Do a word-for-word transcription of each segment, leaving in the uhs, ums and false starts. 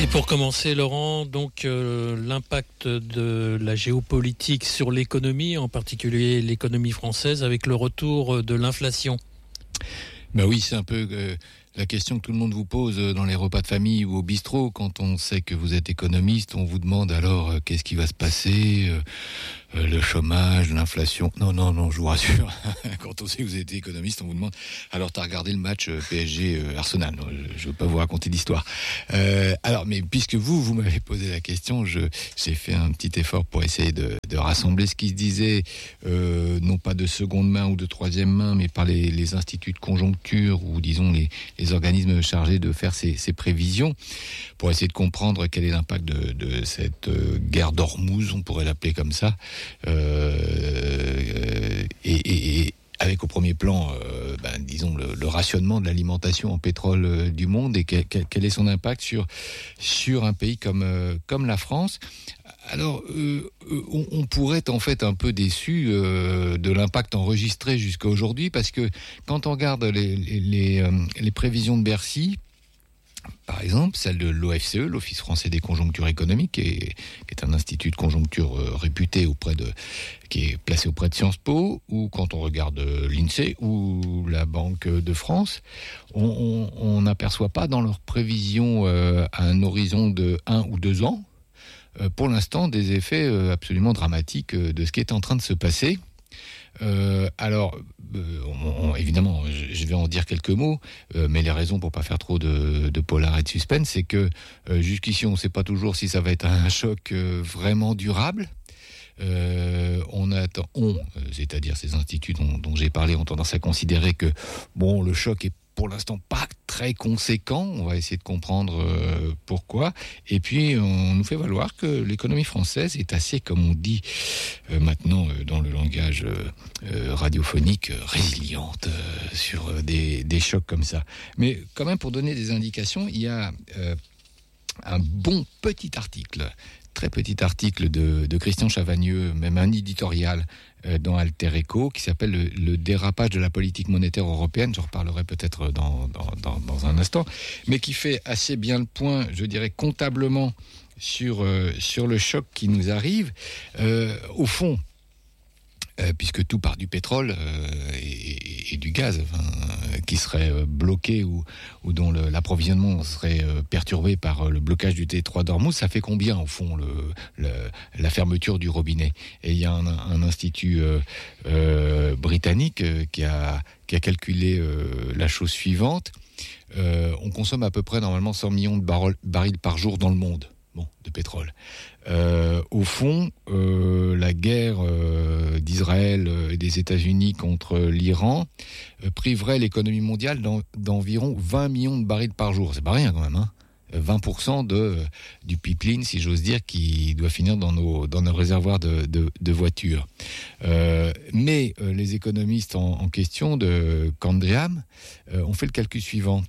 Et pour commencer, Laurent, donc euh, l'impact de la géopolitique sur l'économie, en particulier l'économie française, avec le retour de l'inflation. Ben oui, c'est un peu euh, la question que tout le monde vous pose dans les repas de famille ou au bistrot. Quand on sait que vous êtes économiste, on vous demande alors euh, qu'est-ce qui va se passer, euh, euh, le chômage, l'inflation. Non, non, non, je vous rassure. Quand on sait que vous êtes économiste, on vous demande alors t'as regardé le match euh, P S G euh, Arsenal. Non, je ne veux pas vous raconter l'histoire. Euh, alors, mais puisque vous, vous m'avez posé la question, je, j'ai fait un petit effort pour essayer de, de rassembler ce qui se disait, euh, non pas de seconde main ou de troisième main, mais par les, les instituts de conjoncture ou disons les, les organismes chargés de faire ces, ces prévisions, pour essayer de comprendre quel est l'impact de, de cette euh, guerre d'Ormuz, on pourrait l'appeler comme ça, euh, et, et, et avec au premier plan, euh, ben, disons, le, le rationnement de l'alimentation en pétrole euh, du monde et quel, quel, quel est son impact sur, sur un pays comme, euh, comme la France. Alors, euh, on, on pourrait être en fait un peu déçu euh, de l'impact enregistré jusqu'à aujourd'hui, parce que quand on regarde les, les, les, euh, les prévisions de Bercy, par exemple, celle de l'O F C E, l'Office français des conjonctures économiques, qui est, qui est un institut de conjoncture euh, réputé auprès de, qui est placé auprès de Sciences Po, ou quand on regarde euh, l'INSEE ou la Banque de France, on n'aperçoit pas dans leurs prévisions euh, à un horizon de un ou deux ans, euh, pour l'instant, des effets euh, absolument dramatiques euh, de ce qui est en train de se passer. Euh, alors, euh, on, on, évidemment, je, je vais en dire quelques mots, euh, mais les raisons pour pas faire trop de, de polar et de suspense, c'est que euh, jusqu'ici, on ne sait pas toujours si ça va être un choc euh, vraiment durable. Euh, on attend, on, c'est-à-dire ces instituts dont, dont j'ai parlé, ont tendance à considérer que bon, le choc est pour l'instant pas très conséquent. On va essayer de comprendre euh, pourquoi. Et puis on nous fait valoir que l'économie française est assez, comme on dit euh, maintenant euh, dans le langage euh, radiophonique, euh, résiliente euh, sur euh, des, des chocs comme ça. Mais quand même, pour donner des indications, il y a euh, un bon petit article, très petit article de, de Christian Chavagneux, même un éditorial euh, dans Alter Eco, qui s'appelle le, le dérapage de la politique monétaire européenne. J'en reparlerai peut-être dans, dans, dans, dans un instant, mais qui fait assez bien le point, je dirais, comptablement sur, euh, sur le choc qui nous arrive. Euh, au fond, Euh, puisque tout part du pétrole euh, et, et du gaz, enfin, euh, qui serait euh, bloqué ou, ou dont le, l'approvisionnement serait euh, perturbé par euh, le blocage du détroit d'Ormuz, ça fait combien au fond le, le, la fermeture du robinet? Et il y a un, un institut euh, euh, britannique euh, qui, a, qui a calculé euh, la chose suivante. Euh, on consomme à peu près normalement cent millions de bar- barils par jour dans le monde. Bon, de pétrole. Euh, au fond, euh, la guerre euh, d'Israël et des États-Unis contre l'Iran euh, priverait l'économie mondiale d'en, d'environ vingt millions de barils par jour. C'est pas rien quand même, hein. vingt pour cent de, du pipeline, si j'ose dire, qui doit finir dans nos, dans nos réservoirs de, de, de voitures. Euh, mais euh, les économistes en, en question de Candriam euh, ont fait le calcul suivant.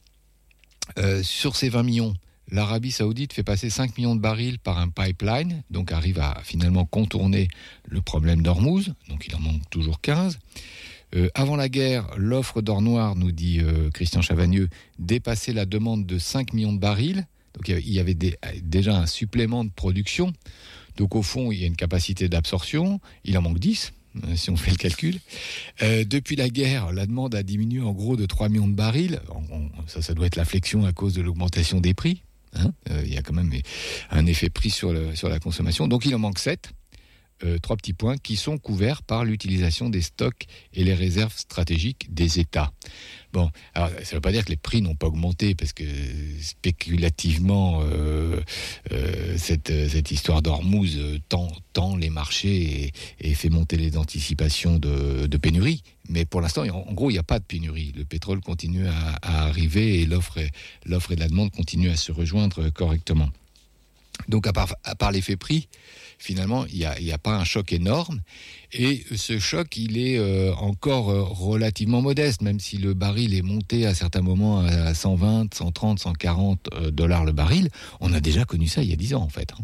Euh, sur ces vingt millions, l'Arabie Saoudite fait passer cinq millions de barils par un pipeline, donc arrive à finalement contourner le problème d'Ormuz, donc il en manque toujours quinze. Euh, avant la guerre, l'offre d'or noir, nous dit euh, Christian Chavagneux, dépassait la demande de cinq millions de barils, donc il y avait des, déjà un supplément de production, donc au fond il y a une capacité d'absorption, il en manque dix, si on fait le calcul. Euh, depuis la guerre, la demande a diminué en gros de trois millions de barils, on, on, ça, ça doit être l'inflexion à cause de l'augmentation des prix. Hein, euh, il y a quand même un effet prix sur, le, sur la consommation. Donc il en manque sept, euh, trois petits points qui sont couverts par l'utilisation des stocks et les réserves stratégiques des États. Bon, alors ça ne veut pas dire que les prix n'ont pas augmenté, parce que spéculativement, euh, euh, cette, cette histoire d'Ormuz tend, tend les marchés et, et fait monter les anticipations de, de pénurie. Mais pour l'instant, en gros, il n'y a pas de pénurie. Le pétrole continue à, à arriver et l'offre et, l'offre et la demande continuent à se rejoindre correctement. Donc, à part, à part l'effet prix, finalement, il n'y a, a pas un choc énorme. Et ce choc, il est euh, encore euh, relativement modeste, même si le baril est monté à certains moments à cent vingt, cent trente, cent quarante euh, dollars le baril. On a déjà connu ça il y a dix ans, en fait. Hein.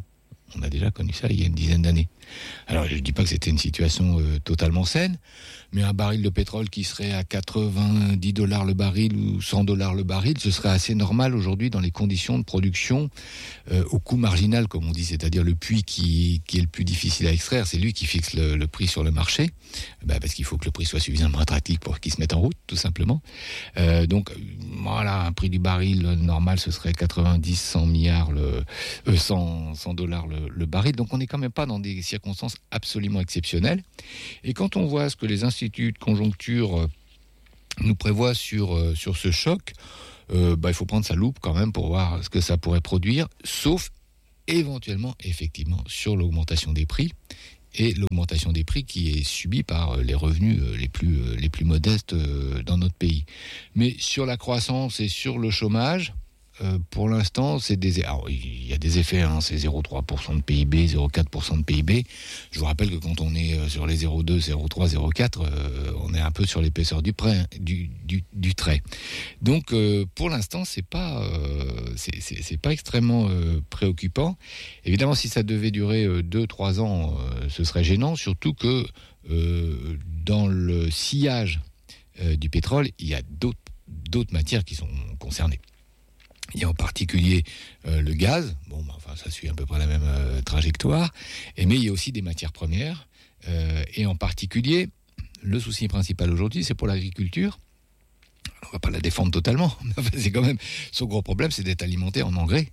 On a déjà connu ça il y a une dizaine d'années. Alors, je ne dis pas que c'était une situation euh, totalement saine, mais un baril de pétrole qui serait à quatre-vingt-dix dollars le baril ou cent dollars le baril, ce serait assez normal aujourd'hui dans les conditions de production euh, au coût marginal, comme on dit, c'est-à-dire le puits qui, qui est le plus difficile à extraire, c'est lui qui fixe le, le prix sur le marché, ben parce qu'il faut que le prix soit suffisamment attractif pour qu'il se mette en route, tout simplement. Euh, donc, voilà, un prix du baril normal, ce serait quatre-vingt-dix, cent milliards, le, euh, cent, cent dollars le, le baril. Donc, on n'est quand même pas dans des circonstances absolument exceptionnelles. Et quand on voit ce que les instituts de conjoncture nous prévoient sur, sur ce choc, euh, bah, il faut prendre sa loupe quand même pour voir ce que ça pourrait produire, sauf éventuellement, effectivement, sur l'augmentation des prix, et l'augmentation des prix qui est subie par les revenus les plus, les plus modestes dans notre pays. Mais sur la croissance et sur le chômage, Euh, pour l'instant, c'est des... Alors, il y a des effets, hein, c'est zéro virgule trois pour cent de P I B, zéro virgule quatre pour cent de P I B. Je vous rappelle que quand on est sur les zéro virgule deux, zéro virgule trois, zéro virgule quatre, euh, on est un peu sur l'épaisseur du, prêt, du, du, du trait. Donc, euh, pour l'instant, c'est pas, euh, c'est, c'est, c'est pas extrêmement euh, préoccupant. Évidemment, si ça devait durer euh, deux trois ans, euh, ce serait gênant, surtout que euh, dans le sillage euh, du pétrole, il y a d'autres, d'autres matières qui sont concernées. Il y a en particulier euh, le gaz, bon, bah, enfin, ça suit à peu près la même euh, trajectoire, et, mais il y a aussi des matières premières, euh, et en particulier, le souci principal aujourd'hui, c'est pour l'agriculture. On ne va pas la défendre totalement, mais enfin, c'est quand même, son gros problème, c'est d'être alimenté en engrais,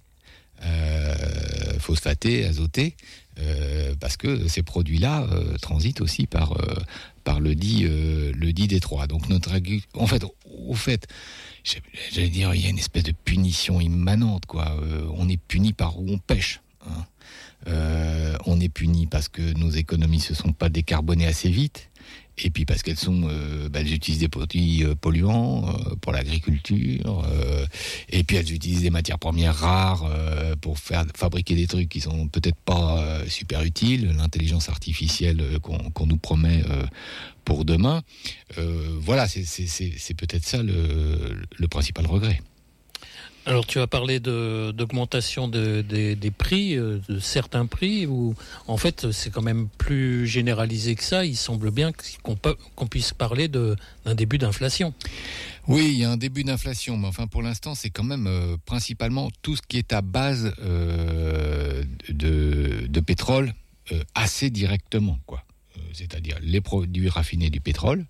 euh, phosphatés, azotés, euh, parce que ces produits-là euh, transitent aussi par, euh, par le dit, euh, le dit Détroit. Donc notre agriculture, en fait, au, au fait, j'allais dire, il y a une espèce de punition immanente, quoi. Euh, on est puni par où on pêche. Hein. Euh, on est puni parce que nos économies se sont pas décarbonées assez vite, et puis parce qu'elles sont, euh, bah, elles utilisent des produits euh, polluants euh, pour l'agriculture, euh, et puis elles utilisent des matières premières rares euh, pour faire fabriquer des trucs qui sont peut-être pas euh, super utiles. L'intelligence artificielle euh, qu'on, qu'on nous promet euh, pour demain, euh, voilà, c'est, c'est, c'est, c'est peut-être ça le, le principal regret. Alors, tu as parlé de, d'augmentation de, de, des prix, de certains prix, où en fait, c'est quand même plus généralisé que ça. Il semble bien qu'on, peut, qu'on puisse parler de, d'un début d'inflation. Oui, il y a un début d'inflation, mais enfin, pour l'instant, c'est quand même euh, principalement tout ce qui est à base euh, de, de pétrole euh, assez directement, quoi. Euh, c'est-à-dire les produits raffinés du pétrole,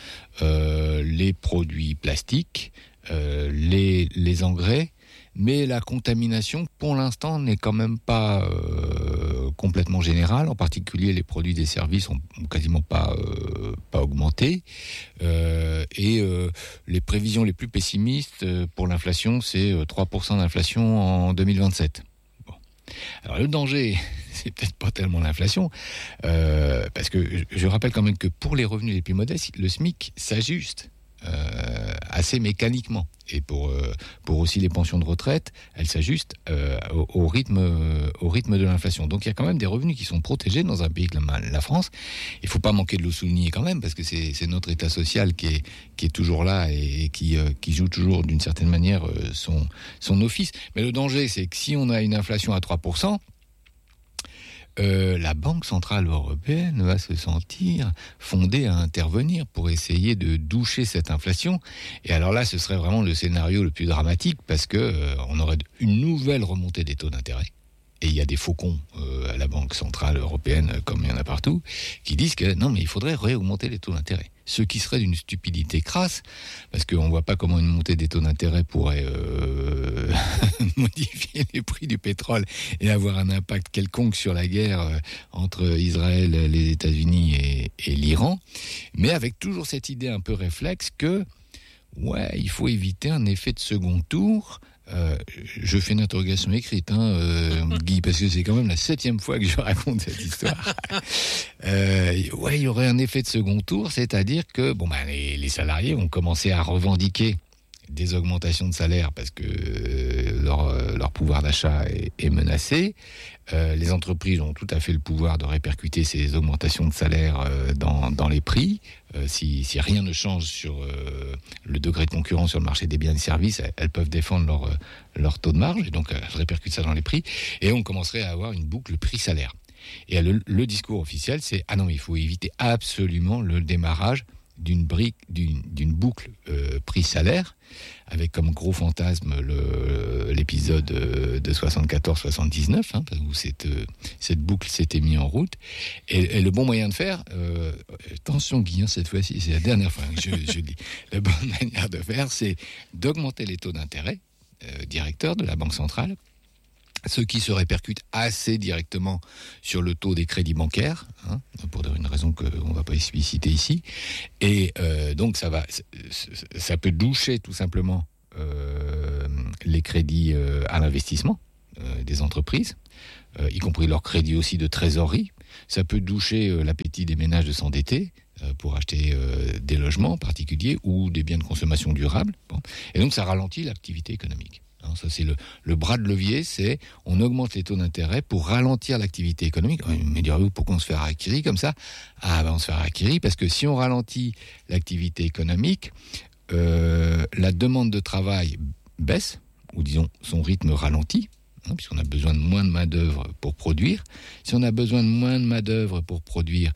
euh, les produits plastiques, Euh, les, les engrais, mais la contamination, pour l'instant, n'est quand même pas euh, complètement générale. En particulier, les produits des services ont, ont quasiment pas, euh, pas augmenté. Euh, et euh, les prévisions les plus pessimistes euh, pour l'inflation, c'est euh, trois pour cent d'inflation en deux mille vingt-sept. Bon. Alors, le danger, c'est peut-être pas tellement l'inflation, euh, parce que je, je rappelle quand même que pour les revenus les plus modestes, le SMIC s'ajuste Euh, assez mécaniquement, et pour euh, pour aussi les pensions de retraite, elles s'ajustent euh, au, au rythme euh, au rythme de l'inflation. Donc il y a quand même des revenus qui sont protégés dans un pays comme la, la France. Il faut pas manquer de le souligner quand même, parce que c'est c'est notre État social qui est qui est toujours là et, et qui euh, qui joue toujours d'une certaine manière euh, son son office. Mais le danger, c'est que si on a une inflation à trois pour cent, Euh, la Banque Centrale Européenne va se sentir fondée à intervenir pour essayer de doucher cette inflation. Et alors là, ce serait vraiment le scénario le plus dramatique, parce que euh, on aurait une nouvelle remontée des taux d'intérêt. Et il y a des faucons euh, à la Banque Centrale Européenne, comme il y en a partout, qui disent que non, mais il faudrait réaugmenter les taux d'intérêt. Ce qui serait d'une stupidité crasse, parce qu'on ne voit pas comment une montée des taux d'intérêt pourrait euh, modifier les prix du pétrole et avoir un impact quelconque sur la guerre euh, entre Israël, les États-Unis et, et l'Iran. Mais avec toujours cette idée un peu réflexe que, ouais, il faut éviter un effet de second tour. Euh, je fais une interrogation écrite, hein, euh, Guy, parce que c'est quand même la septième fois que je raconte cette histoire. euh, ouais, il y aurait un effet de second tour, c'est-à-dire que bon, bah, les, les salariés vont commencer à revendiquer des augmentations de salaire parce que euh, leur, leur pouvoir d'achat est, est menacé. Euh, les entreprises ont tout à fait le pouvoir de répercuter ces augmentations de salaire euh, dans, dans les prix. Euh, si, si rien ne change sur euh, le degré de concurrence sur le marché des biens et services, elles, elles peuvent défendre leur, leur taux de marge, et donc elles répercutent ça dans les prix, et on commencerait à avoir une boucle prix-salaire. Et le, le discours officiel, c'est « Ah non, il faut éviter absolument le démarrage d'une, brique, d'une, d'une boucle euh, prix-salaire », avec comme gros fantasme le, l'épisode de soixante-quatorze soixante-dix-neuf, hein, où cette, cette boucle s'était mise en route. Et, et le bon moyen de faire, euh, attention Guy, hein, cette fois-ci, c'est la dernière fois que je, je dis, la bonne manière de faire, c'est d'augmenter les taux d'intérêt euh, directeurs de la Banque centrale, ce qui se répercute assez directement sur le taux des crédits bancaires, hein, pour une raison qu'on ne va pas expliciter ici. Et euh, donc, ça, va, ça peut doucher tout simplement euh, les crédits euh, à l'investissement euh, des entreprises, euh, y compris leurs crédits aussi de trésorerie. Ça peut doucher euh, l'appétit des ménages de s'endetter euh, pour acheter euh, des logements en particulier ou des biens de consommation durable. Bon. Et donc, ça ralentit l'activité économique. Ça, c'est le, le bras de levier, c'est on augmente les taux d'intérêt pour ralentir l'activité économique. Mais direz-vous, pourquoi on se fait harakiri comme ça ? Ah ben on se fait harakiri parce que si on ralentit l'activité économique, euh, la demande de travail baisse, ou disons son rythme ralentit, hein, puisqu'on a besoin de moins de main-d'œuvre pour produire. Si on a besoin de moins de main-d'œuvre pour produire,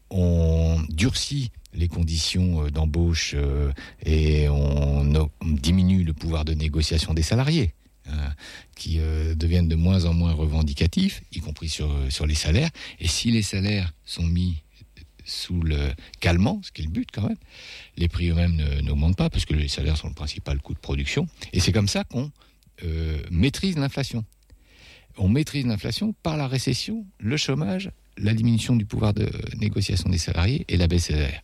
on durcit les conditions d'embauche euh, et on, on diminue le pouvoir de négociation des salariés, hein, qui euh, deviennent de moins en moins revendicatifs, y compris sur, sur les salaires. Et si les salaires sont mis sous le calmant, ce qui est le but quand même, les prix eux-mêmes ne, n'augmentent pas, parce que les salaires sont le principal coût de production. Et c'est comme ça qu'on euh, maîtrise l'inflation. On maîtrise l'inflation par la récession, le chômage, la diminution du pouvoir de négociation des salariés et la baisse des salaires.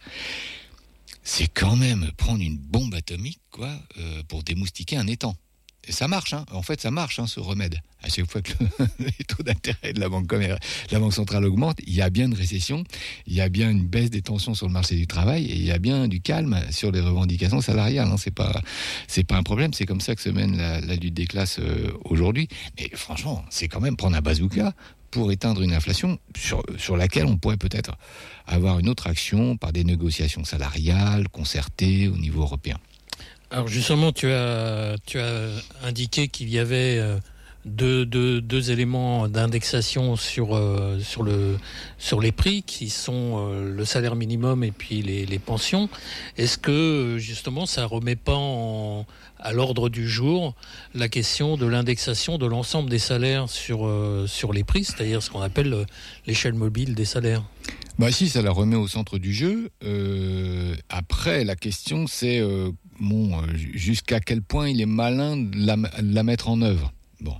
C'est quand même prendre une bombe atomique, quoi, euh, pour démoustiquer un étang. Et ça marche, hein. En fait, ça marche, hein, ce remède. À chaque fois que le, les taux d'intérêt de la banque, commer- la banque centrale augmentent, il y a bien une récession, il y a bien une baisse des tensions sur le marché du travail, et il y a bien du calme sur les revendications salariales. Hein. C'est pas, c'est pas un problème. C'est comme ça que se mène la, la lutte des classes euh, aujourd'hui. Mais franchement, c'est quand même prendre un bazooka pour éteindre une inflation sur, sur laquelle on pourrait peut-être avoir une autre action par des négociations salariales concertées au niveau européen. Alors justement, tu as, tu as indiqué qu'il y avait euh, deux, deux, deux éléments d'indexation sur, euh, sur, le, sur les prix, qui sont euh, le salaire minimum et puis les, les pensions. Est-ce que justement ça ne remet pas en, à l'ordre du jour la question de l'indexation de l'ensemble des salaires sur, euh, sur les prix, c'est-à-dire ce qu'on appelle euh, l'échelle mobile des salaires ? Bah si, ça la remet au centre du jeu. Euh, après, la question c'est euh, bon, jusqu'à quel point il est malin de la, de la mettre en œuvre. Bon,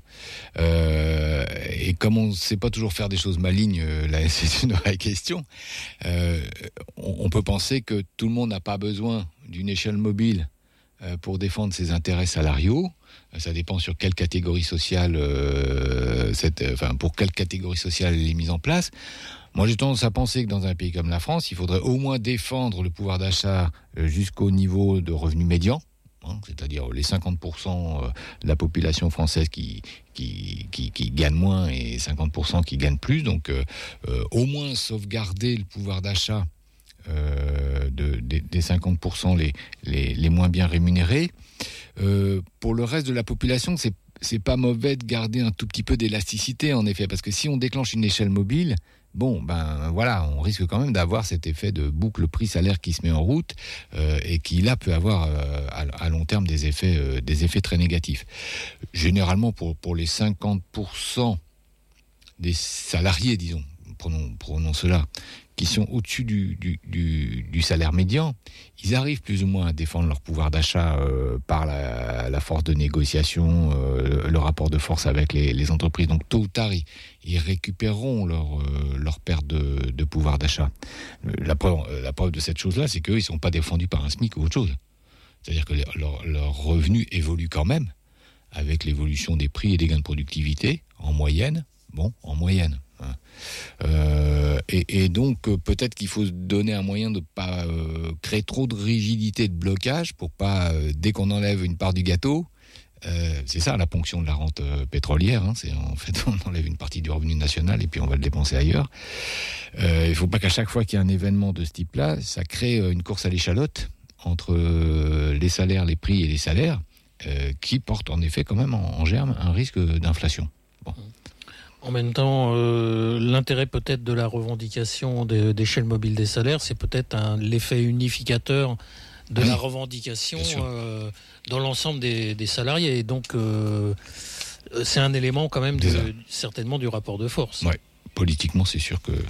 euh, et comme on ne sait pas toujours faire des choses malignes, là, c'est une vraie question. Euh, on, on peut penser que tout le monde n'a pas besoin d'une échelle mobile euh, pour défendre ses intérêts salariaux. Ça dépend sur quelle catégorie sociale, euh, cette, enfin pour quelle catégorie sociale elle est mise en place. Moi, j'ai tendance à penser que dans un pays comme la France, il faudrait au moins défendre le pouvoir d'achat jusqu'au niveau de revenu médian, hein, c'est-à-dire les cinquante pour cent de la population française qui, qui, qui, qui gagne moins et cinquante pour cent qui gagne plus. Donc, euh, euh, au moins sauvegarder le pouvoir d'achat euh, de, de, des cinquante pour cent les, les, les moins bien rémunérés. Euh, pour le reste de la population, c'est, c'est pas mauvais de garder un tout petit peu d'élasticité, en effet, parce que si on déclenche une échelle mobile, bon, ben voilà, on risque quand même d'avoir cet effet de boucle prix-salaire qui se met en route euh, et qui, là, peut avoir euh, à, à long terme des effets, euh, des effets très négatifs. Généralement, pour, pour les cinquante pour cent des salariés, disons, prenons, prenons cela, qui sont au-dessus du, du, du, du salaire médian, ils arrivent plus ou moins à défendre leur pouvoir d'achat euh, par la, la force de négociation, euh, le rapport de force avec les, les entreprises. Donc tôt ou tard, ils, ils récupéreront leur, euh, leur perte de, de pouvoir d'achat. La preuve, la preuve de cette chose-là, c'est qu'eux, ils ne sont pas défendus par un SMIC ou autre chose. C'est-à-dire que leur, leur revenu évolue quand même avec l'évolution des prix et des gains de productivité, en moyenne. Bon, en moyenne. Euh, et, et donc euh, peut-être qu'il faut se donner un moyen de ne pas euh, créer trop de rigidité, de blocage, pour pas, euh, dès qu'on enlève une part du gâteau, Euh, c'est ça la ponction de la rente euh, pétrolière. Hein, c'est en fait on enlève une partie du revenu national et puis on va le dépenser ailleurs. Euh, il ne faut pas qu'à chaque fois qu'il y a un événement de ce type-là, ça crée une course à l'échalote entre euh, les salaires, les prix et les salaires, euh, qui portent en effet quand même en, en germe un risque d'inflation. Bon. En même temps, euh, l'intérêt peut-être de la revendication de, d'échelle mobile des salaires, c'est peut-être un, l'effet unificateur de oui, la revendication euh, dans l'ensemble des, des salariés. Et donc, euh, c'est un élément quand même de, certainement du rapport de force. Oui, politiquement, c'est sûr que...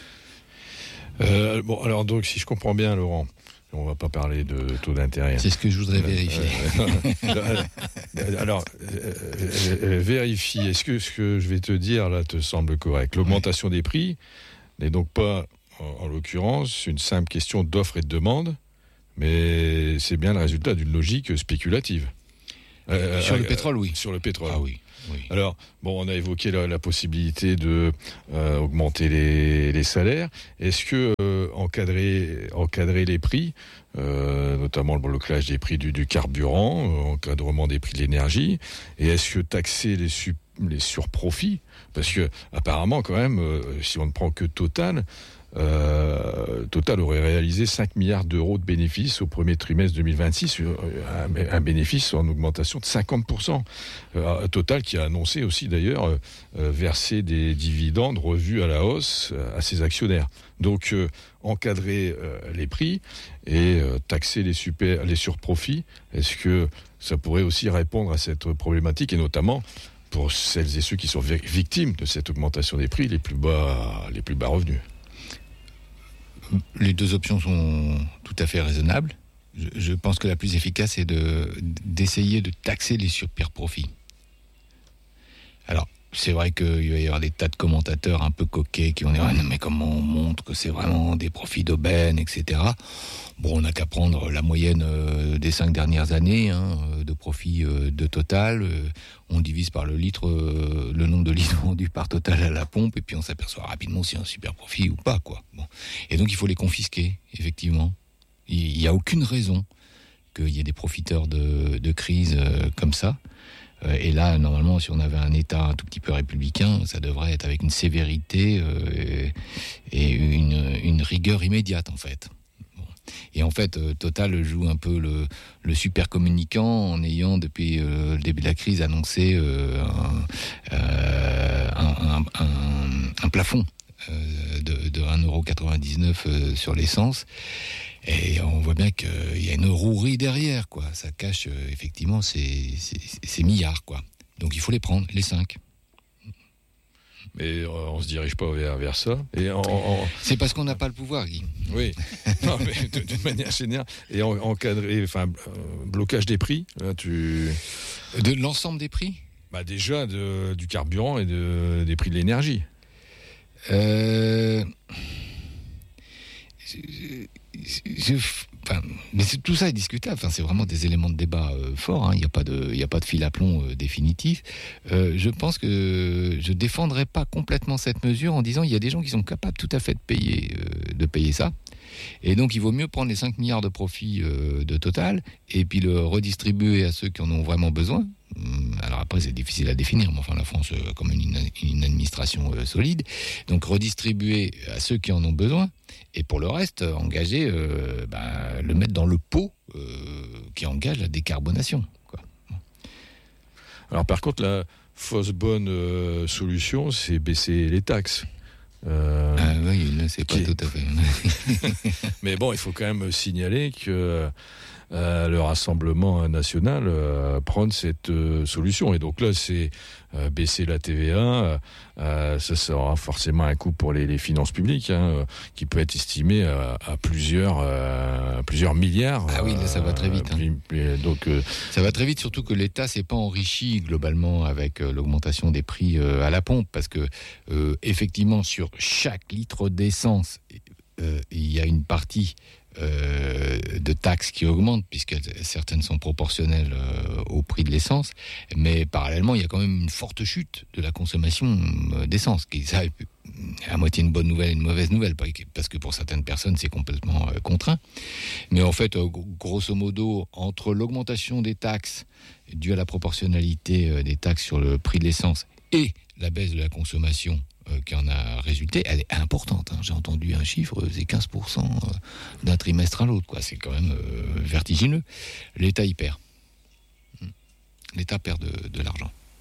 Euh, bon, alors donc, si je comprends bien, Laurent, on ne va pas parler de taux d'intérêt. C'est ce que je voudrais vérifier. Euh, euh, alors, euh, euh, vérifie. Est-ce que ce que je vais te dire là te semble correct ? L'augmentation oui. des prix n'est donc pas, en, en l'occurrence, une simple question d'offre et de demande, mais c'est bien le résultat d'une logique spéculative. Euh, sur euh, le pétrole, oui. Sur le pétrole. Ah oui. Oui. Alors, bon, on a évoqué la, la possibilité de euh, augmenter les, les salaires. Est-ce que euh, encadrer, encadrer les prix, euh, notamment le blocage des prix du, du carburant, euh, encadrement des prix de l'énergie, et est-ce que taxer les, su, les surprofits, parce que apparemment, quand même, euh, si on ne prend que Total, Euh, Total aurait réalisé cinq milliards d'euros de bénéfices au premier trimestre deux mille vingt-six, un, un bénéfice en augmentation de cinquante pour cent. Euh, Total qui a annoncé aussi d'ailleurs euh, verser des dividendes revus à la hausse à ses actionnaires. Donc euh, encadrer euh, les prix et euh, taxer les, super, les surprofits, est-ce que ça pourrait aussi répondre à cette problématique, et notamment pour celles et ceux qui sont victimes de cette augmentation des prix, les plus bas, les plus bas revenus? Les deux options sont tout à fait raisonnables. Je, je pense que la plus efficace est de, d'essayer de taxer les surprofits. Alors, c'est vrai qu'il va y avoir des tas de commentateurs un peu coquets qui vont dire « Non, mais comment on montre que c'est vraiment des profits d'aubaine, et cetera » Bon, on n'a qu'à prendre la moyenne euh, des cinq dernières années hein, de profit euh, de Total. Euh, on divise par le litre, euh, le nombre de litres vendus par Total à la pompe, et puis on s'aperçoit rapidement si c'est un super profit ou pas, quoi. Bon. Et donc il faut les confisquer, effectivement. Il n'y a aucune raison qu'il y ait des profiteurs de, de crise euh, comme ça. Euh, et là, normalement, si on avait un État un tout petit peu républicain, ça devrait être avec une sévérité euh, et une, une rigueur immédiate, en fait. Et en fait, euh, Total joue un peu le, le super communicant en ayant, depuis euh, le début de la crise, annoncé euh, un, euh, un, un, un, un plafond euh, de, de un euro quatre-vingt-dix-neuf euh, sur l'essence. Et on voit bien qu'il y a une rouerie derrière, quoi. Ça cache euh, effectivement ces, ces, ces milliards, quoi. Donc il faut les prendre, les cinq. Mais euh, on ne se dirige pas vers, vers ça. Et en, en... C'est parce qu'on n'a pas le pouvoir, Guy. Oui, non, mais de, d'une manière générale. Et en, encadrer, enfin, euh, blocage des prix, là, tu... De l'ensemble des prix ? Bah déjà, de, du carburant et de, des prix de l'énergie. Euh... Je, je, enfin, mais c'est, tout ça est discutable. Enfin, c'est vraiment des éléments de débat euh, forts. Il hein. n'y a pas de, il y a pas de fil à plomb euh, définitif. Euh, je pense que je défendrai pas complètement cette mesure en disant il y a des gens qui sont capables tout à fait de payer, euh, de payer ça. Et donc, il vaut mieux prendre les cinq milliards de profit euh, de Total et puis le redistribuer à ceux qui en ont vraiment besoin. Alors après, c'est difficile à définir, mais enfin, la France, euh, comme une, une administration euh, solide. Donc, redistribuer à ceux qui en ont besoin. Et pour le reste, engager, euh, ben, le mettre dans le pot euh, qui engage la décarbonation, quoi. Alors, par contre, la fausse bonne euh, solution, c'est baisser les taxes. Euh, ah oui, là, c'est pas est... tout à fait. Mais bon, il faut quand même signaler que euh, le Rassemblement national euh, prône cette euh, solution. Et donc là, c'est euh, baisser la T V A. Euh, ça sera forcément un coût pour les, les finances publiques, hein, qui peut être estimé à, à plusieurs, euh, plusieurs milliards. Ah oui, là, ça va très vite. Hein. Euh, donc, euh, ça va très vite, surtout que l'État s'est pas enrichi globalement avec euh, l'augmentation des prix euh, à la pompe, parce que euh, effectivement, sur chaque litre d'essence, euh, il y a une partie Euh, de taxes qui augmentent, puisque certaines sont proportionnelles euh, au prix de l'essence, mais parallèlement, il y a quand même une forte chute de la consommation euh, d'essence, qui ça, à moitié une bonne nouvelle et une mauvaise nouvelle, parce que pour certaines personnes, c'est complètement euh, contraint. Mais en fait, euh, grosso modo, entre l'augmentation des taxes due à la proportionnalité euh, des taxes sur le prix de l'essence et la baisse de la consommation euh, qui en a résulté, elle est importante. Hein. J'ai entendu un chiffre, c'est quinze pour cent d'un trimestre à l'autre, quoi. C'est quand même euh, vertigineux. L'État y perd. L'État perd de, de l'argent.